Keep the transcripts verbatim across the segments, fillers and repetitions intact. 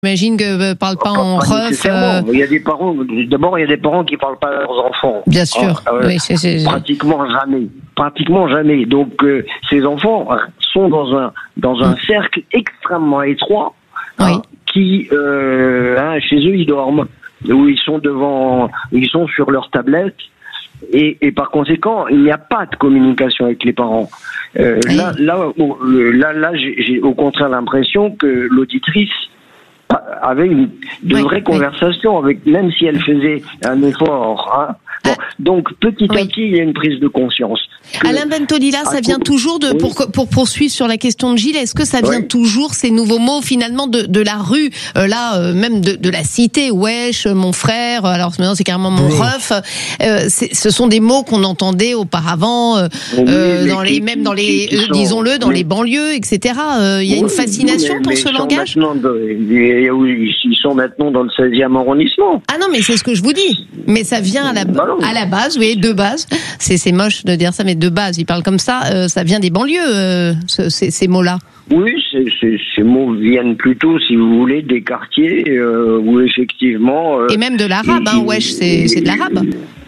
J'imagine que ne parlent pas, pas en pas ref. Euh... Il y a des parents. D'abord, il y a des parents qui parlent pas à leurs enfants. Bien sûr. Ah, euh, oui, c'est, c'est... Pratiquement jamais. Pratiquement jamais. Donc, euh, ces enfants sont dans un dans un mmh. cercle extrêmement étroit, oui. hein, qui euh, hein, chez eux ils dorment, où ils sont devant, ils sont sur leur tablette. Et, et par conséquent, il n'y a pas de communication avec les parents. Euh, oui. Là, là, là, là, j'ai, j'ai au contraire l'impression que l'auditrice avait une, de oui, vraies oui. conversations avec, même si elle faisait un effort. Hein. Bon, donc petit à oui. petit, il y a une prise de conscience. Que, Alain Bentolila, ça vient toujours de, oui. pour, pour poursuivre sur la question de Gilles, est-ce que ça vient oui. toujours, ces nouveaux mots finalement de, de la rue, euh, là, euh, même de, de la cité, wesh, mon frère, alors maintenant c'est carrément mon oui. ref, euh, c'est, ce sont des mots qu'on entendait auparavant, euh, oui, euh, dans les, même dans les, euh, sont, disons-le, dans oui. les banlieues, et cetera. Il euh, y a oui, une fascination mais, pour mais ce langage de, oui, ils sont maintenant dans le seizième arrondissement. Ah non, mais c'est ce que je vous dis. Mais ça vient à la, à la base, oui, de base. C'est, c'est moche de dire ça, mais de base, ils parlent comme ça. Euh, ça vient des banlieues, euh, ce, ces, ces mots-là. Oui, c'est, c'est, ces mots viennent plutôt, si vous voulez, des quartiers euh, où effectivement. Euh, Et même de l'arabe, hein, wesh, c'est, c'est de l'arabe.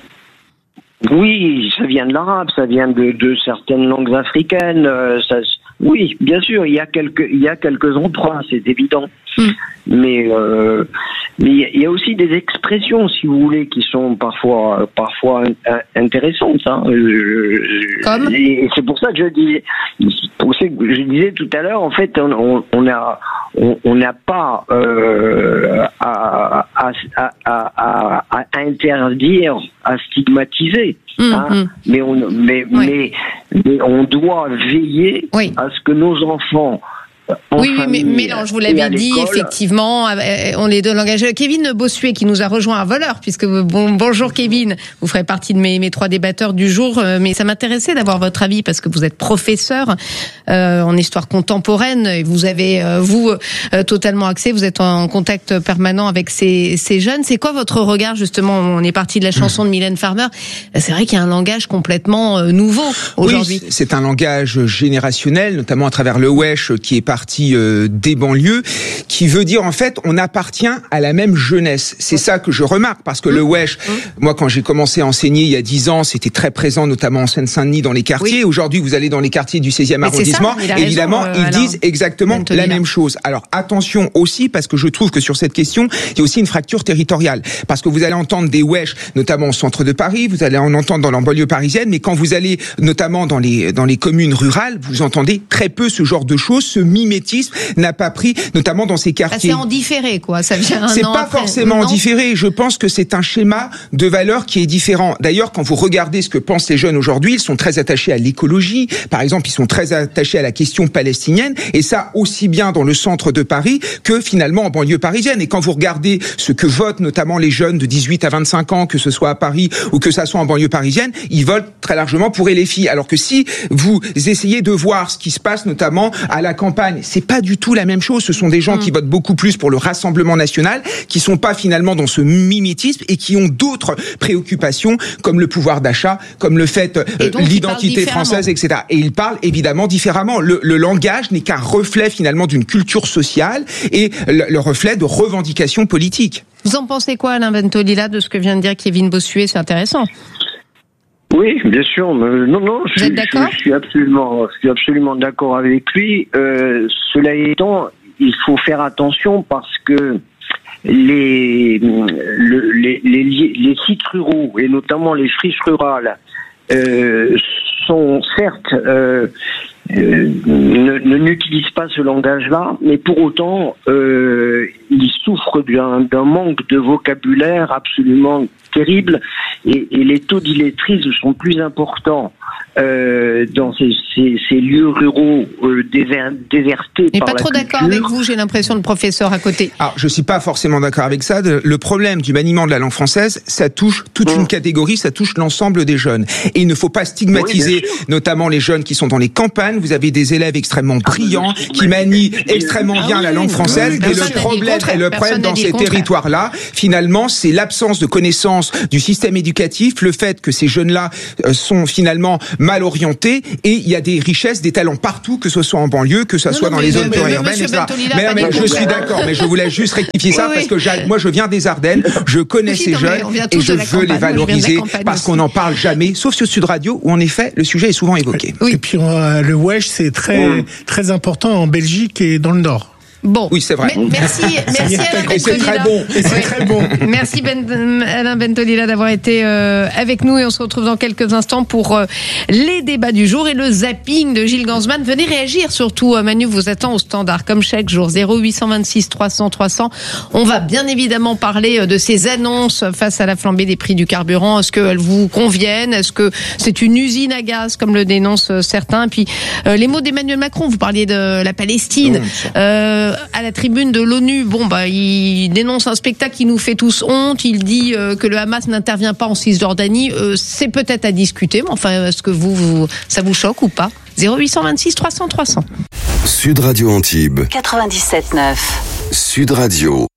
Oui, ça vient de l'arabe, ça vient de, de certaines langues africaines. Euh, ça, oui, bien sûr, il y a quelques, il y a quelques emprunts, c'est évident. Mm. Mais euh, mais il y a aussi des expressions, si vous voulez, qui sont parfois parfois intéressantes. Hein. Comme et c'est pour ça que je disais, pour ça que je disais tout à l'heure, en fait, on, on a on n'a pas euh, à, à, à, à, à interdire, à stigmatiser. Mmh, hein, mmh. mais, on, mais, oui. mais, mais on doit veiller oui. à ce que nos enfants Oui, oui, mais Mélange, vous l'avez dit, effectivement, on les donne langage. Kevin Bossuet qui nous a rejoint à Voleurs, puisque bon, bonjour Kevin, vous ferez partie de mes, mes trois débatteurs du jour, mais ça m'intéressait d'avoir votre avis parce que vous êtes professeur euh, en histoire contemporaine et vous avez, euh, vous, euh, totalement axé, vous êtes en contact permanent avec ces, ces jeunes. C'est quoi votre regard, justement? On est parti de la chanson de Mylène Farmer. C'est vrai qu'il y a un langage complètement euh, nouveau aujourd'hui. Oui, c'est un langage générationnel, notamment à travers le wesh qui est partie euh, des banlieues, qui veut dire en fait on appartient à la même jeunesse. C'est ça que je remarque, parce que mmh. le wesh, mmh. moi quand j'ai commencé à enseigner il y a dix ans, c'était très présent notamment en Seine-Saint-Denis dans les quartiers. Oui. Aujourd'hui vous allez dans les quartiers du seizième Mais arrondissement, ça, évidemment raison, euh, ils disent exactement Bentolila. La même chose. Alors attention aussi, parce que je trouve que sur cette question il y a aussi une fracture territoriale, parce que vous allez entendre des wesh notamment au centre de Paris, vous allez en entendre dans la banlieue parisienne, mais quand vous allez notamment dans les dans les communes rurales, vous entendez très peu ce genre de choses. Ce mimétisme n'a pas pris, notamment dans ces quartiers. Ah, c'est en différé, quoi. Ça vient un c'est an pas après. forcément en différé. Je pense que c'est un schéma de valeurs qui est différent. D'ailleurs, quand vous regardez ce que pensent les jeunes aujourd'hui, ils sont très attachés à l'écologie. Par exemple, ils sont très attachés à la question palestinienne. Et ça, aussi bien dans le centre de Paris que finalement en banlieue parisienne. Et quand vous regardez ce que votent notamment les jeunes de dix-huit à vingt-cinq ans, que ce soit à Paris ou que ça soit en banlieue parisienne, ils votent très largement pour L F I. Alors que si vous essayez de voir ce qui se passe notamment à la campagne, c'est pas du tout la même chose. Ce sont des gens mmh. qui votent beaucoup plus pour le Rassemblement national, qui sont pas finalement dans ce mimétisme et qui ont d'autres préoccupations comme le pouvoir d'achat, comme le fait euh, l'identité française, et cetera. Et ils parlent évidemment différemment. Le, le langage n'est qu'un reflet finalement d'une culture sociale et le, le reflet de revendications politiques. Vous en pensez quoi, Alain Bentolila, de ce que vient de dire Kevin Bossuet? C'est intéressant. Oui, bien sûr. Mais non, non, je, Vous êtes d'accord? je, je suis absolument, je suis absolument d'accord avec lui. Euh, cela étant, il faut faire attention parce que les, le, les, les, les sites ruraux et notamment les friches rurales euh, sont certes euh, euh, ne, ne n'utilisent pas ce langage-là, mais pour autant euh, ils souffrent d'un, d'un manque de vocabulaire absolument terrible et, et les taux d'illettrisme sont plus importants euh, dans ces, ces, ces lieux ruraux euh, déver, désertés Mais par pas la trop culture. d'accord avec vous, j'ai l'impression, le professeur à côté. Alors, je suis pas forcément d'accord avec ça. Le problème du maniement de la langue française, ça touche toute mmh. une catégorie, ça touche l'ensemble des jeunes. Et il ne faut pas stigmatiser, oui, notamment les jeunes qui sont dans les campagnes. Vous avez des élèves extrêmement brillants, qui manient extrêmement ah bien oui, la langue française. Oui, et le problème, et le problème dans ces territoires-là, finalement, c'est l'absence de connaissance du système éducatif, le fait que ces jeunes-là sont finalement mal orientés et il y a des richesses, des talents partout, que ce soit en banlieue, que ce non, soit non, dans mais les zones mais, urbaines, mais, et cetera. Mais, mais, mais je suis d'accord, mais je voulais juste rectifier ça oui, parce oui. que moi je viens des Ardennes, je connais oui, ces non, jeunes et je veux les valoriser parce qu'on n'en parle jamais, sauf sur Sud Radio où en effet le sujet est souvent évoqué. Oui. Et puis euh, le wesh c'est très oui. très important en Belgique et dans le Nord. Bon. Oui, c'est vrai. Mais, merci, merci Alain Bentolila. C'est très bon. Et c'est très bon. Merci ben, Alain Bentolila d'avoir été euh, avec nous et on se retrouve dans quelques instants pour euh, les débats du jour et le zapping de Gilles Gansman. Venez réagir surtout. Manu vous attend au standard comme chaque jour. zéro huit cent vingt-six trois cents trois cents. On va bien évidemment parler de ces annonces face à la flambée des prix du carburant. Est-ce qu'elles vous conviennent? Est-ce que c'est une usine à gaz comme le dénoncent certains? Puis euh, les mots d'Emmanuel Macron. Vous parliez de la Palestine. Euh, à la tribune de l'ONU, bon bah il dénonce un spectacle qui nous fait tous honte. Il dit euh, que le Hamas n'intervient pas en Cisjordanie. Euh, c'est peut-être à discuter, mais enfin, est-ce que vous, vous ça vous choque ou pas? zéro huit cent vingt-six trois cents trois cents. Sud Radio Antibes quatre-vingt-dix-sept neuf. Sud Radio.